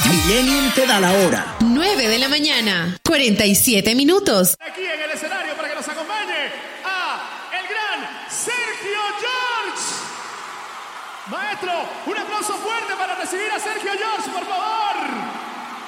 Millennium te da la hora. 9 de la mañana, 47 minutos. Aquí en el escenario para que nos acompañe a el gran Sergio George. Maestro, un aplauso fuerte para recibir a Sergio George, por favor.